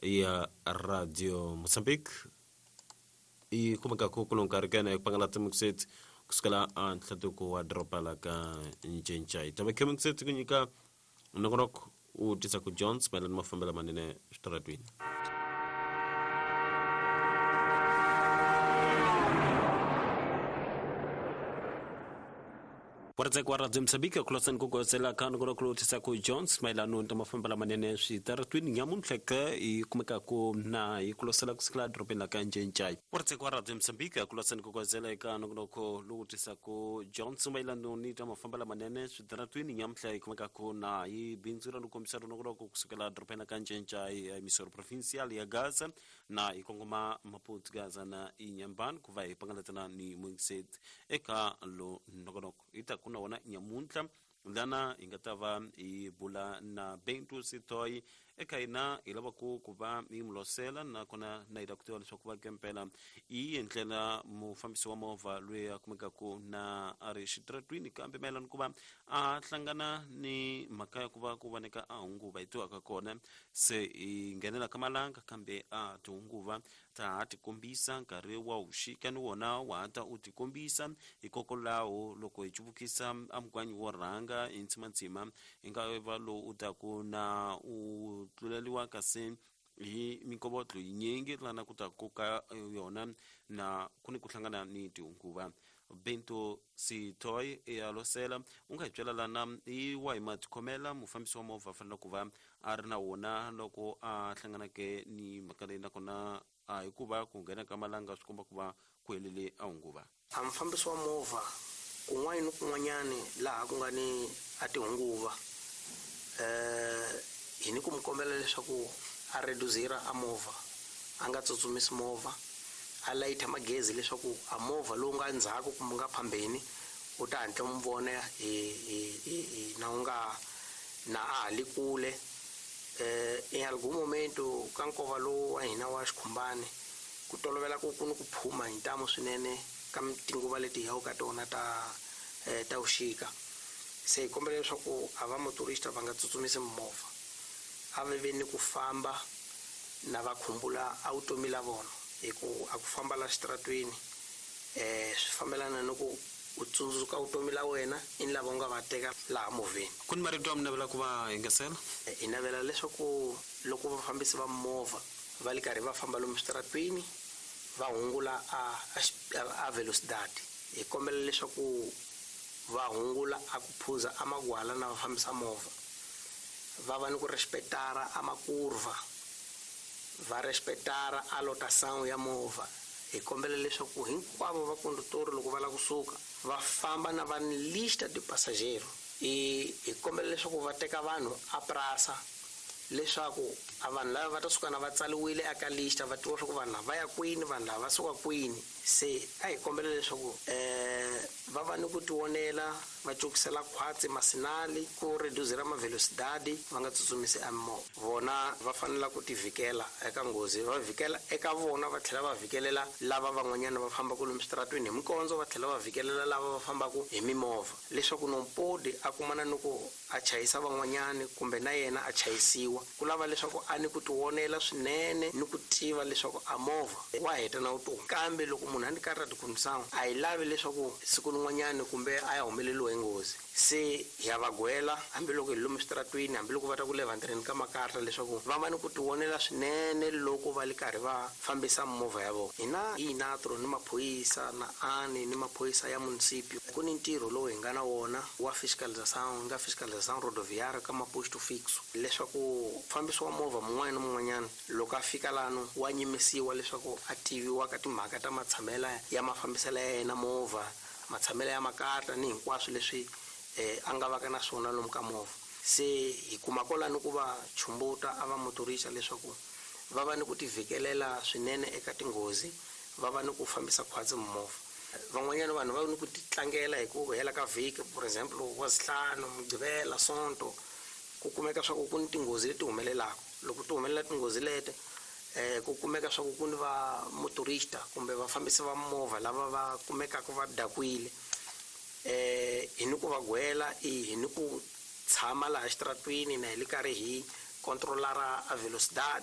ya Radio Mozambique I kumeka kukulong karikana ya pangalata mukset kuskala an tlatuko wa dropala ka njenchai tabeke mukset kunyika nokonok u tisaku Jones melan mafambela manene stratwin Warza kwa Radio Mozambique kulosan kuko sela kan goro klo tisaku Jones mailano ntama fambala manene stratwin nyamun fleka I kumeka ko na I kulosela kuskala dropela ka njenchai Warza kwa Radio Mozambique kulosan kuko sela kan goro ko lu tisaku Jones mailano ntama fambala manene stratwin nyamfla kumeka ko na I binzura no komisaro no goro kuskala dropela ka njenchai emisor provincial ya Gaza na ikongoma Maputo Gaza na inyamban kuvai pangalatana ni mungset eka lo nogonok ita kuna wana nyamunta lana ingatava ibula na bentu sitoi eka ina ilaba kuba imlosela na kuna na idakutwa lishokuba kempela entlela mufambisi wa mova lwe kumeka ku na arishitratwini kambe melan kuba hlangana ni makaya kuba neka unguva itu akakona se ingenela kamalanga kambe tunguva ta atikombisa nkari wa ushika ni wona wata utikombisa ikokolao loko ichubukisa amkwanyi waranga intimantima ingaweva lo utakuna utluleliwa kase mikobotlo nyingi lana kutakuka yona na kuni kuhlangana ni tunguva bento si toy alosela ungayitshela lana iwaimat komela mufambisi wa mova fanele kuva arina wona loko hlangana ke ni makalena kona hikuva ku nghena ka malanga swi komba ku va ku helele unguva amfambisi wa mova kun'wana ni kun'wanyani laha ku nga ni atihunguva hi ni ku mkombela leswaku a reduzira a mova a nga tsutsumisi mova a layitha magezi leswaku a mova lowu nga ndzhaku kumbe nga phambeni u ta hatla mu vona na u nga na a hali kule in algún momento ka nkova lowu wa hina wa xikhumbani ku tolovela ku ni ku phuma hi ntamo swinene ka tinguva leti hi yaku ka tona ta uxika se hi kombela leswaku a va motorista va nga tsutsumisi movha a veve ni ku famba na va khumbula a vutomi la vona hi ku a ku famba la xitratwini swi fambelana ni ku u tsundzuka vutomi la wena in lava u nga va teka laha movheni kuni marito ya minavela ku va hingasela hi navela leswaku loko vafambisi va movha va li karhi va famba lomu xitratwini va hungula a velocidade hi kombela leswaku va hungula a ku phuza a magwala na vafambisa movha va va ni ku respectara a makurva va respectara a lotação ya movha hi kombela leswaku hinkwavo vakonduktori loko va la kusuka va famba na va ni lista de passageiro hi kombela leswaku va teka vanhu a prasa leswaku a vanhu lava va ta suka na va tsaliwile eka lista va tiva swa ku vanhu lava va ya kwini vanhu lava va suka kwini se a hi kombela leswaku va va ni ku tivonela va cukisela khwatsi masinali ku reduzira mavelocidade va nga tsutsumisi a mimovha vona va fanela ku tivhikela eka nghozi va vhikela eka vona va tlhela va vhikelela lava van'wanyana va fambaka lomu switratweni hi mikondzo va tlhela va vhikelela lava va fambaka hi mimovha leswaku nompodi a kumana ni ku a chayisa van'wanyani kumbe na yena a chayisiwa ku lava leswaku a ni ku tivonela swinene ni ku tiva leswaku a movha wa heta na vutomi kambe loko munhu a ni karhi a tikhomisana a hi lavi leswaku siku rin'wanyani kumbe a ya humeleliwa hi nghozi se ya va gwela hambiloko hi lomu switratwini hambiloko va ta ku leva ntirheni ka makarhla leswaku va va ni ku tivonela swinene loko va li karhi va fambisa movha ya vona hina hi natro ni maphoyisa na ani ni maphoyisa ya municipio ku ni ntirho lowu hi nga na wona wa fiscalização rodoviária ka maposto fixo leswaku fambisi wa movha mun'wana na mun'wanyana loko a fika lano wa nyimisiwa leswaku a tiviwa ka timhaka ta matshamela ya mafambiselo ya yena movha matshamelo ya makarhla ni hinkwaswo leswi a nga vaka na swona lomu ka movha se hi kuma kolani ku va chumbuta a va motorista leswaku va va ni ku tivhikelela swinene eka tinghozi va va ni ku fambisa khwatsi mimovha van'wanyana vanhu va ni ku titlangela hi ku hela ka vhiki for example wasihlanu mugqivela sonto ku kumeka swa ku ni tinghozi leti humelelaka loko ti humelela tinghozi lete ku kumeka swa ku ni va motorista kumbe vafambisi va movha lava va kumekaka va dakwile hi ni ku va gwela hi ni ku tshama laha xitratwini na hi li karhi hi controlara a velocidade